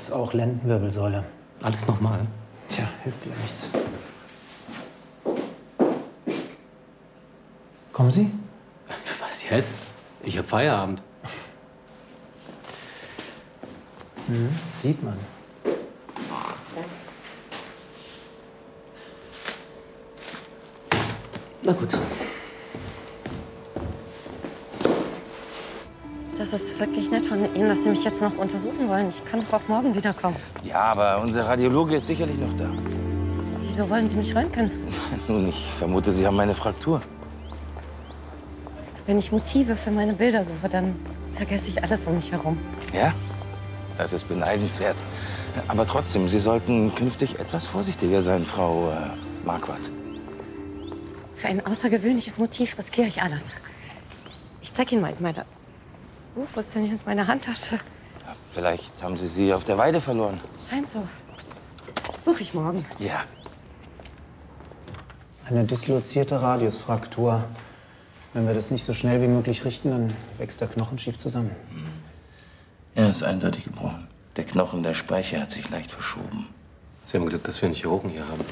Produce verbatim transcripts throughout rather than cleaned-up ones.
Krebs, auch Lendenwirbelsäule. Alles nochmal? Tja, hilft ja nichts. Kommen Sie? Was jetzt? Ich habe Feierabend. Hm, das sieht man. Na gut. Das ist wirklich nett von Ihnen, dass Sie mich jetzt noch untersuchen wollen. Ich kann doch auch morgen wiederkommen. Ja, aber unser Radiologe ist sicherlich noch da. Wieso wollen Sie mich röntgen? Nun, ich vermute, Sie haben eine Fraktur. Wenn ich Motive für meine Bilder suche, dann vergesse ich alles um mich herum. Ja? Das ist beneidenswert. Aber trotzdem, Sie sollten künftig etwas vorsichtiger sein, Frau äh, Marquardt. Für ein außergewöhnliches Motiv riskiere ich alles. Ich zeig Ihnen mal meine... Uh, wo ist denn jetzt meine Handtasche? Ja, vielleicht haben Sie sie auf der Weide verloren. Scheint so. Suche ich morgen. Ja. Eine dislozierte Radiusfraktur. Wenn wir das nicht so schnell wie möglich richten, dann wächst der Knochen schief zusammen. Er ist eindeutig gebrochen. Der Knochen der Speiche hat sich leicht verschoben. Sie haben Glück, dass wir einen Chirurgen hier haben.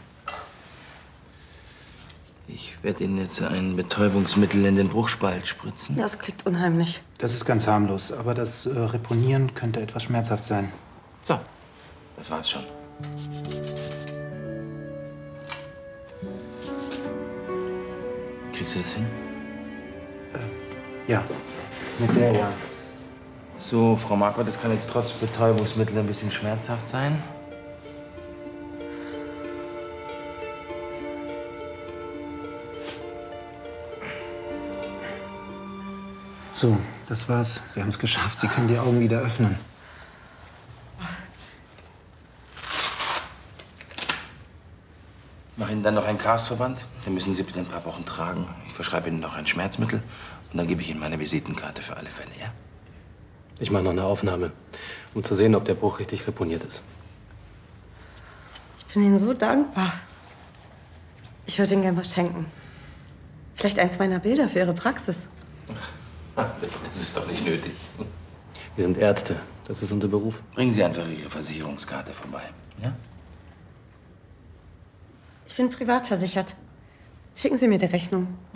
Ich werde Ihnen jetzt ein Betäubungsmittel in den Bruchspalt spritzen. Das klingt unheimlich. Das ist ganz harmlos, aber das äh, Reponieren könnte etwas schmerzhaft sein. So, das war's schon. Kriegst du das hin? Äh, ja, mit der ja. So, Frau Marquardt, das kann jetzt trotz Betäubungsmittel ein bisschen schmerzhaft sein. So, das war's. Sie haben es geschafft. Sie können die Augen wieder öffnen. Mach Ihnen dann noch einen Castverband. Den müssen Sie bitte ein paar Wochen tragen. Ich verschreibe Ihnen noch ein Schmerzmittel. Und dann gebe ich Ihnen meine Visitenkarte für alle Fälle, ja? Ich mache noch eine Aufnahme, um zu sehen, ob der Bruch richtig reponiert ist. Ich bin Ihnen so dankbar. Ich würde Ihnen gerne was schenken. Vielleicht eins meiner Bilder für Ihre Praxis. Das ist doch nicht nötig. Wir sind Ärzte. Das ist unser Beruf. Bringen Sie einfach Ihre Versicherungskarte vorbei, ja? Ich bin privat versichert. Schicken Sie mir die Rechnung.